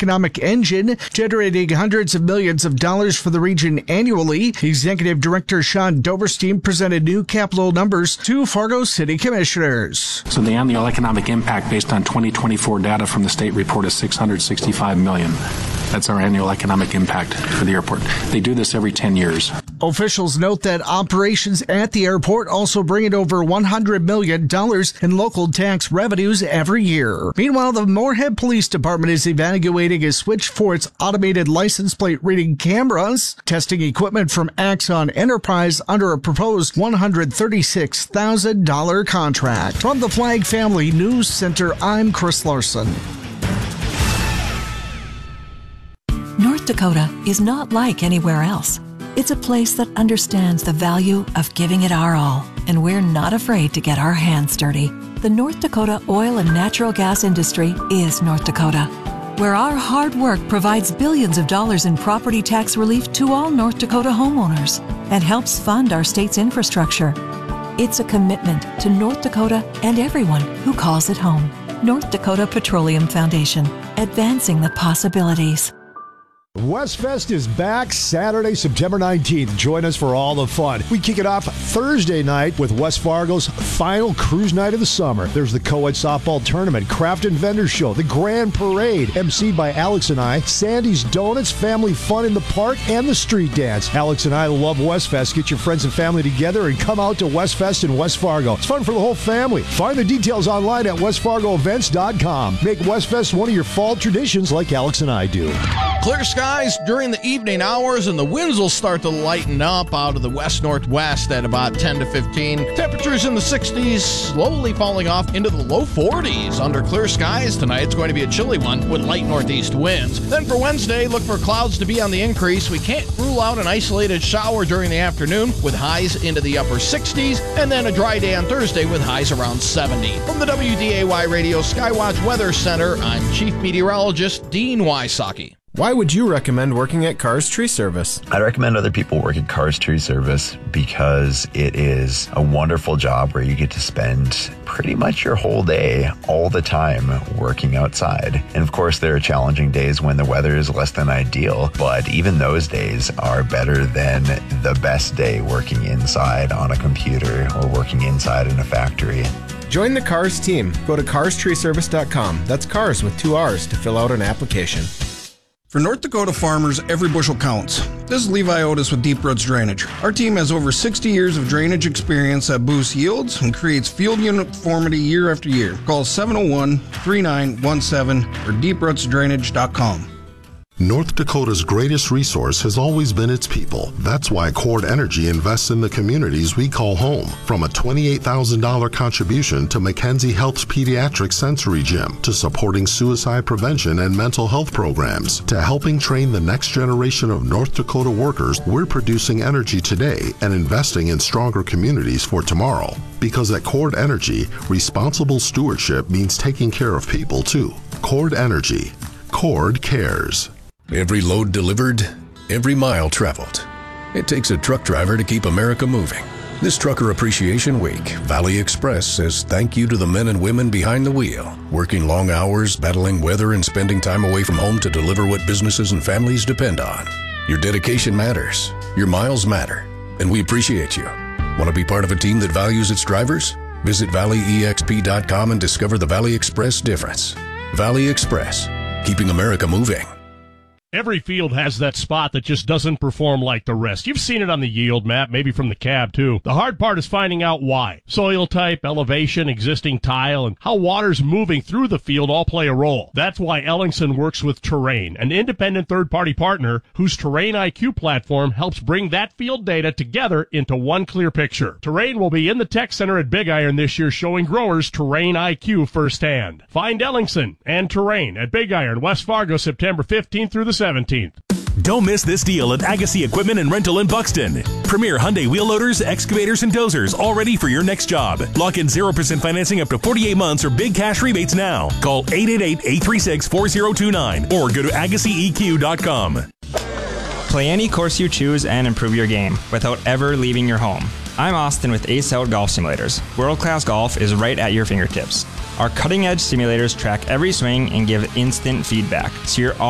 economic engine, generating hundreds of millions of dollars for the region annually. Executive Director Sean Doverstein presented new capital numbers to Fargo City Commissioners. So the annual economic impact based on 2024 data from the state report is $665 million. That's our annual economic impact for the airport. They do this every 10 years. Officials note that operations at the airport also bring in over $100 million in local tax revenues every year. Meanwhile, the Moorhead Police Department is evaluating a switch for its automated license plate reading cameras, testing equipment from Axon Enterprise under a proposed $136,000 contract. From the Flag Family News Center, I'm Chris Larson. North Dakota is not like anywhere else. It's a place that understands the value of giving it our all, and we're not afraid to get our hands dirty. The North Dakota oil and natural gas industry is North Dakota, where our hard work provides billions of dollars in property tax relief to all North Dakota homeowners and helps fund our state's infrastructure. It's a commitment to North Dakota and everyone who calls it home. North Dakota Petroleum Foundation, advancing the possibilities. WestFest is back Saturday, September 19th. Join us for all the fun. We kick it off Thursday night with West Fargo's final cruise night of the summer. There's the co-ed softball tournament, craft and vendor show, the grand parade, emceed by Alex and I, Sandy's Donuts, family fun in the park, and the street dance. Alex and I love WestFest. Get your friends and family together and come out to WestFest in West Fargo. It's fun for the whole family. Find the details online at westfargoevents.com. Make WestFest one of your fall traditions like Alex and I do. Clear skies during the evening hours, and the winds will start to lighten up out of the west-northwest at about 10 to 15. Temperatures in the 60s, slowly falling off into the low 40s. Under clear skies tonight, it's going to be a chilly one with light northeast winds. Then for Wednesday, look for clouds to be on the increase. We can't rule out an isolated shower during the afternoon with highs into the upper 60s, and then a dry day on Thursday with highs around 70. From the WDAY Radio Skywatch Weather Center, I'm Chief Meteorologist Dean Wysocki. Why would you recommend working at Cars Tree Service? I'd recommend other people work at Cars Tree Service because it is a wonderful job where you get to spend pretty much your whole day, all the time, working outside. And of course, there are challenging days when the weather is less than ideal, but even those days are better than the best day working inside on a computer or working inside in a factory. Join the Cars team. Go to carstreeservice.com. That's cars with 2 R's to fill out an application. For North Dakota farmers, every bushel counts. This is Levi Otis with Deep Roots Drainage. Our team has over 60 years of drainage experience that boosts yields and creates field uniformity year after year. Call 701-3917 or deeprootsdrainage.com. North Dakota's greatest resource has always been its people. That's why Cord Energy invests in the communities we call home. From a $28,000 contribution to Mackenzie Health's Pediatric Sensory Gym, to supporting suicide prevention and mental health programs, to helping train the next generation of North Dakota workers, we're producing energy today and investing in stronger communities for tomorrow. Because at Cord Energy, responsible stewardship means taking care of people too. Cord Energy. Cord cares. Every load delivered, every mile traveled. It takes a truck driver to keep America moving. This Trucker Appreciation Week, Valley Express says thank you to the men and women behind the wheel, working long hours, battling weather, and spending time away from home to deliver what businesses and families depend on. Your dedication matters. Your miles matter. And we appreciate you. Want to be part of a team that values its drivers? Visit valleyexp.com and discover the Valley Express difference. Valley Express, keeping America moving. Every field has that spot that just doesn't perform like the rest. You've seen it on the yield map, maybe from the cab too. The hard part is finding out why. Soil type, elevation, existing tile, and how water's moving through the field all play a role. That's why Ellingson works with Terrain, an independent third-party partner whose Terrain IQ platform helps bring that field data together into one clear picture. Terrain will be in the Tech Center at Big Iron this year showing growers Terrain IQ firsthand. Find Ellingson and Terrain at Big Iron, West Fargo, September 15th through the 17th. Don't miss this deal at Agassi Equipment and Rental in Buxton. Premier Hyundai wheel loaders, excavators, and dozers, all ready for your next job. Lock in 0% financing up to 48 months or big cash rebates now. Call 888-836-4029 or go to AgassiEQ.com. Play any course you choose and improve your game without ever leaving your home. I'm Austin with Ace Out Golf Simulators. World-class golf is right at your fingertips. Our cutting-edge simulators track every swing and give instant feedback, so you're